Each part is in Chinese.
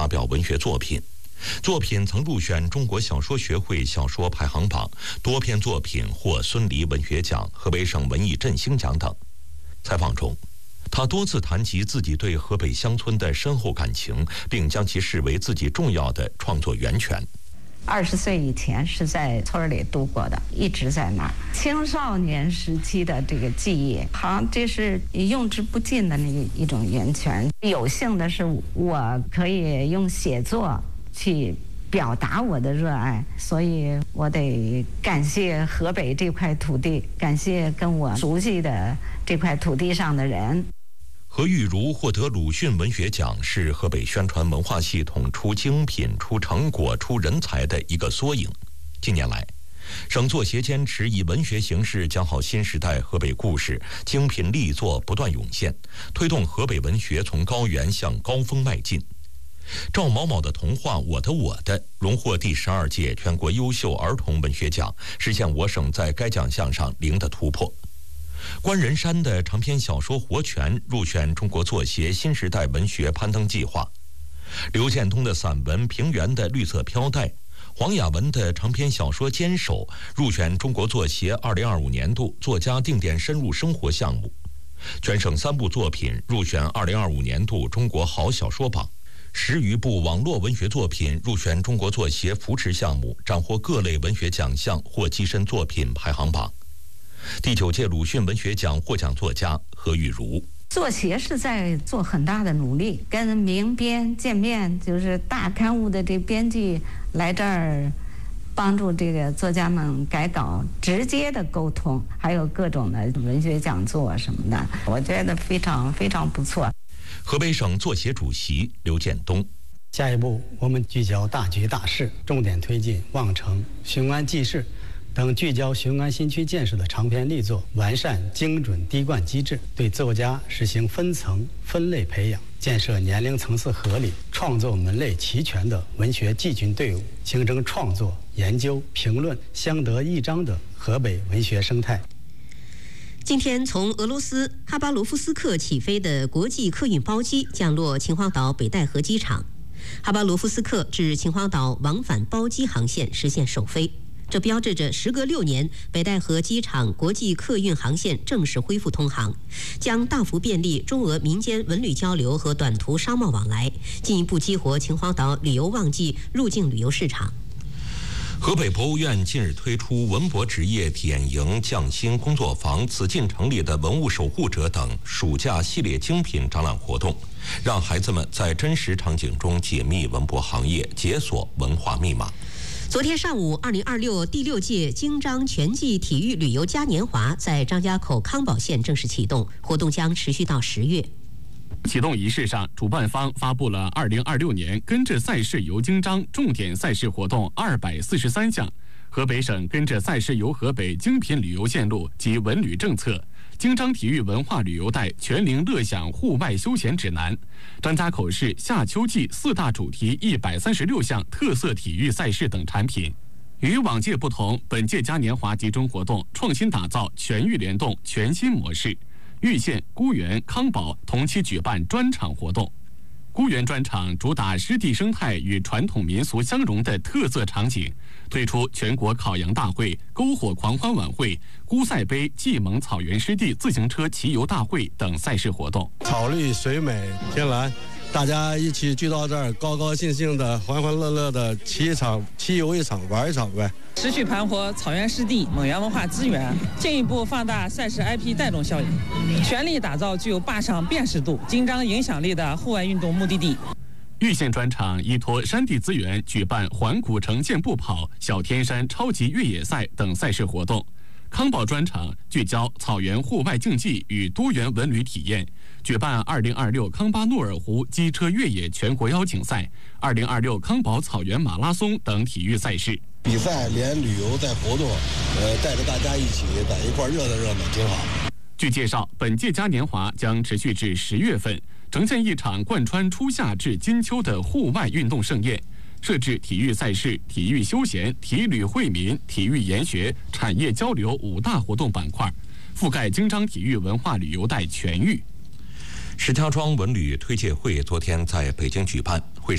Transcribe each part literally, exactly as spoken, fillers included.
发表文学作品。作品曾入选中国小说学会小说排行榜，多篇作品获孙犁文学奖、河北省文艺振兴奖等。采访中，他多次谈及自己对河北乡村的深厚感情，并将其视为自己重要的创作源泉。 二十岁以前是在村里度过的，一直在那儿。青少年时期的这个记忆，好像这是用之不尽的那一种源泉。有幸的是，我可以用写作去表达我的热爱，所以我得感谢河北这块土地，感谢跟我熟悉的这块土地上的人。 何玉茹获得鲁迅文学奖，是河北宣传文化系统出精品、出成果、出人才的一个缩影。近年来，省作协坚持以文学形式讲好新时代河北故事，精品力作不断涌现，推动河北文学从高原向高峰迈进。赵某某的童话《我的我的》荣获第十二届全国优秀儿童文学奖，实现我省在该奖项上零的突破。关仁山的长篇小说《活泉》入选中国作协新时代文学攀登计划。刘建东的散文《平原的绿色飘带》，黄雅文的长篇小说《坚守》入选中国作协二零二五年度作家定点深入生活项目。全省三部作品入选二零二五年度中国好小说榜。十余部网络文学作品入选中国作协扶持项目，斩获各类文学奖项或跻身作品排行榜。第九届鲁迅文学奖获奖作家何玉茹。 作协是在做很大的努力，跟民编见面，就是大刊物的这编辑来这儿帮助这个作家们改稿，直接的沟通，还有各种的文学讲座什么的，我觉得非常非常不错。 河北省作协主席刘建东。 下一步，我们聚焦大局大势，重点推进望城、雄安济世等聚焦雄安新区建设的长篇力作，完善精准滴灌机制，对作家实行分层分类培养，建设年龄层次合理、创作门类齐全的文学季军队伍，形成创作、研究、评论相得益彰的河北文学生态。 今天从俄罗斯哈巴罗夫斯克起飞的国际客运包机降落秦皇岛北戴河机场，哈巴罗夫斯克至秦皇岛往返包机航线实现首飞。这标志着时隔六年，北戴河机场国际客运航线正式恢复通航，将大幅便利中俄民间文旅交流和短途商贸往来，进一步激活秦皇岛旅游旺季入境旅游市场。 河北博物院近日推出文博职业体验营、匠心工作坊、紫禁城里的文物守护者等暑假系列精品展览活动，让孩子们在真实场景中解密文博行业，解锁文化密码。 昨天上午，二零二六第六届京张全季体育旅游嘉年华在张家口康保县正式启动，活动将持续到十月。 启动仪式上，主办方发布了二零二六年跟着赛事游京张重点赛事活动二百四十三项，河北省跟着赛事游河北精品旅游线路及文旅政策，京张体育文化旅游带全龄乐享户外休闲指南，张家口市夏秋季四大主题一百三十六项特色体育赛事等产品。与往届不同，本届嘉年华集中活动创新打造全域联动全新模式，玉县、沽源、康保同期举办专场活动。沽源专场主打湿地生态与传统民俗相融的特色场景，推出全国烤羊大会、篝火狂欢晚会、沽赛杯蓟蒙草原湿地自行车骑游大会等赛事活动。 草绿水美天蓝，大家一起聚到这儿，高高兴兴的、欢欢乐乐的骑一场、骑游一场、玩一场呗。 持续盘活草原湿地、蒙源文化资源，进一步放大赛事 I P 带动效应，全力打造具有坝上辨识度、京张影响力的户外运动目的地。 玉县专场依托山地资源举办环古城健步跑、小天山超级越野赛等赛事活动。康保专场聚焦草原户外竞技与多元文旅体验，举办二零二六康巴诺尔湖机车越野全国邀请赛、二零二六康保草原马拉松等体育赛事。 比赛连旅游带活动，呃，带着大家一起在一块热闹热闹，挺好。 据介绍，本届嘉年华将持续至十月份，呈现一场贯穿初夏至金秋的户外运动盛宴。设置体育赛事、体育休闲、体旅惠民、体育研学、产业交流五大活动板块，覆盖京张体育文化旅游带全域。 石家庄文旅推介会昨天在北京举办，会上，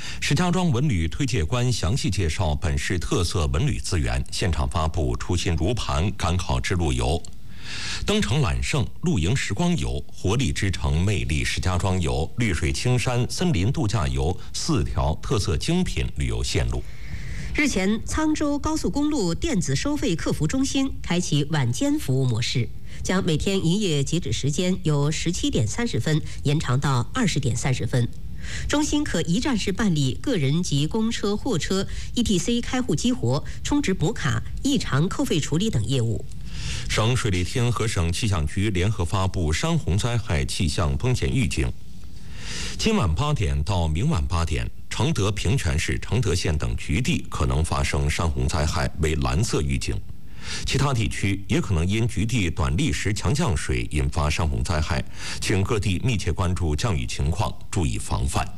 石家庄文旅推介官详细介绍本市特色文旅资源，现场发布初心如磐赶考之路游、登城揽胜露营时光游、活力之城魅力石家庄游、绿水青山森林度假游四条特色精品旅游线路。 日前，沧州高速公路电子收费客服中心开启晚间服务模式，将每天营业截止时间由十七点三十分延长到二十点三十分。中心可一站式办理个人及公车、货车 E T C 开户激活、充值补卡、异常扣费处理等业务。 省水利厅和省气象局联合发布山洪灾害气象风险预警。今晚八点到明晚八点，承德平泉市承德县等局地可能发生山洪灾害，为蓝色预警。其他地区也可能因局地短历时强降水引发山洪灾害，请各地密切关注降雨情况，注意防范。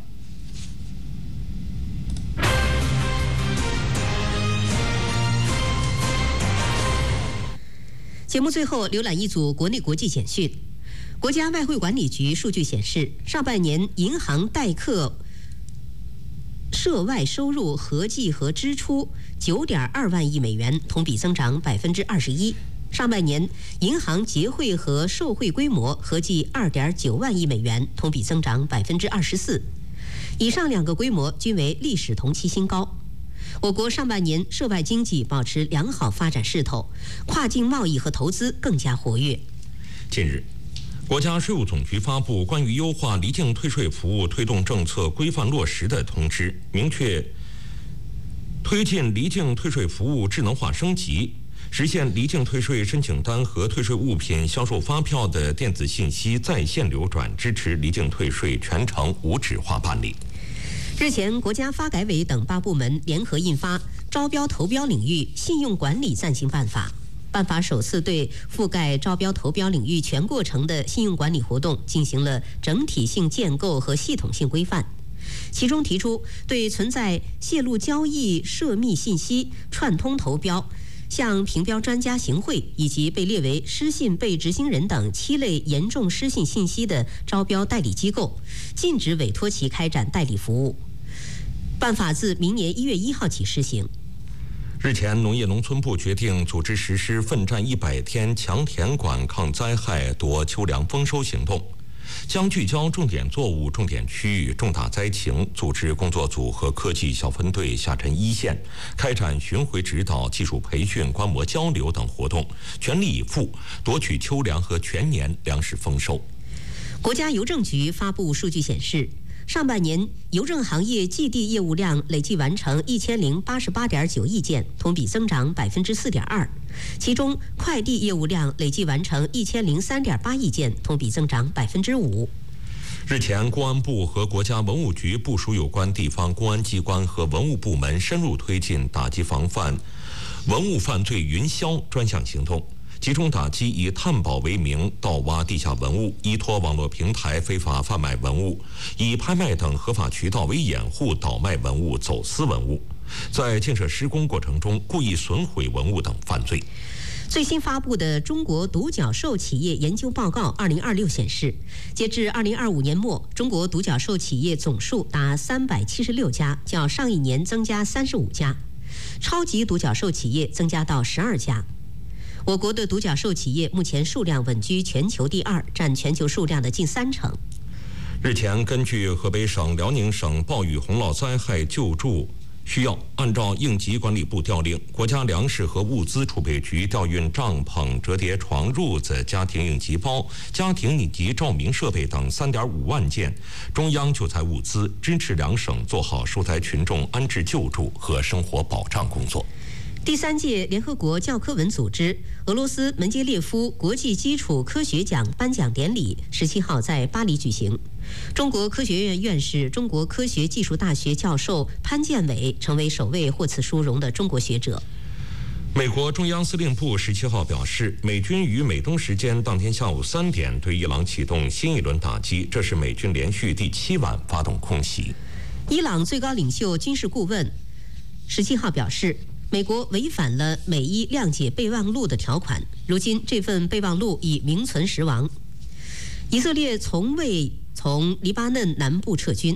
节目最后浏览一组国内国际简讯。国家外汇管理局数据显示，上半年银行代客涉外收入合计和支出九点二万亿美元，同比增长百分之二十一。上半年银行结汇和受汇规模合计二点九万亿美元，同比增长百分之二十四。以上两个规模均为历史同期新高。我国上半年涉外经济保持良好发展势头，跨境贸易和投资更加活跃。 近日，国家税务总局发布关于优化离境退税服务推动政策规范落实的通知，明确推进离境退税服务智能化升级，实现离境退税申请单和退税物品销售发票的电子信息在线流转，支持离境退税全程无纸化办理。 日前，国家发改委等八部门联合印发《招标投标领域信用管理暂行办法》。办法首次对覆盖招标投标领域全过程的信用管理活动进行了整体性建构和系统性规范。其中提出，对存在泄露交易涉密信息、串通投标、向评标专家行贿以及被列为失信被执行人等七类严重失信信息的招标代理机构，禁止委托其开展代理服务。办法自明年一月一号起施行。 日前，农业农村部决定组织实施奋战一百天强田管抗灾害夺秋粮丰收行动，将聚焦重点作物、重点区域、重大灾情，组织工作组和科技小分队下沉一线，开展巡回指导、技术培训、观摩交流等活动，全力以赴夺取秋粮和全年粮食丰收。 国家邮政局发布数据显示，上半年邮政行业寄递业务量累计完成一千零八十八点九亿件，同比增长百分之四点二。其中，快递业务量累计完成一千零三点八亿件，同比增长百分之五。 日前，公安部和国家文物局部署有关地方公安机关和文物部门深入推进打击防范文物犯罪云销专项行动。集中打击以探宝为名盗挖地下文物、依托网络平台非法贩卖文物、以拍卖等合法渠道为掩护倒卖文物、走私文物，在建设施工过程中故意损毁文物等犯罪。 最新发布的中国独角兽企业研究报告二零二六显示，截至二零二五年末，中国独角兽企业总数达三百七十六家，较上一年增加三十五家，超级独角兽企业增加到十二家。我国的独角兽企业目前数量稳居全球第二，占全球数量的近三成。 日前，根据河北省、辽宁省暴雨洪涝灾害救助需要，按照应急管理部调令，国家粮食和物资储备局调运帐篷、折叠床褥子、家庭应急包、家庭应急照明设备等三点五万件中央救灾物资，支持两省做好受灾群众安置救助和生活保障工作。 第三届联合国教科文组织俄罗斯门捷列夫国际基础科学奖颁奖典礼十七号在巴黎举行。中国科学院院士、中国科学技术大学教授潘建伟成为首位获此殊荣的中国学者。 美国中央司令部十七号表示，美军于美东时间当天下午三点对伊朗启动新一轮打击，这是美军连续第七晚发动空袭。 伊朗最高领袖军事顾问十七号表示，美国违反了美伊谅解备忘录的条款，如今这份备忘录已名存实亡。以色列从未从黎巴嫩南部撤军。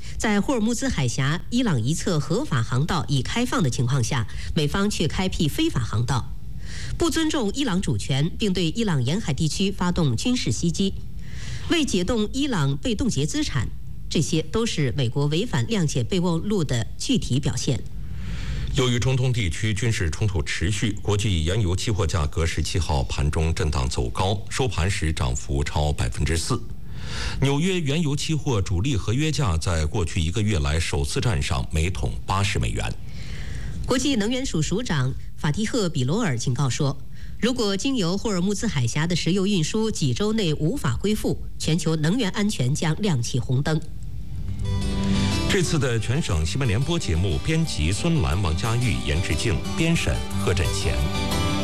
在霍尔木兹海峡伊朗一侧合法航道已开放的情况下，美方却开辟非法航道，不尊重伊朗主权，并对伊朗沿海地区发动军事袭击，为解冻伊朗被冻结资产，这些都是美国违反谅解备忘录的具体表现。 由于中东地区军事冲突持续，国际原油期货价格十七号盘中震荡走高，收盘时涨幅超百分之四。纽约原油期货主力合约价在过去一个月来首次站上每桶八十美元。 国际能源署署长法蒂赫·比罗尔警告说，如果经由霍尔木兹海峡的石油运输几周内无法恢复，全球能源安全将亮起红灯。 这次的全省新闻联播节目，编辑孙兰、王佳玉、严志静，编审贺振贤。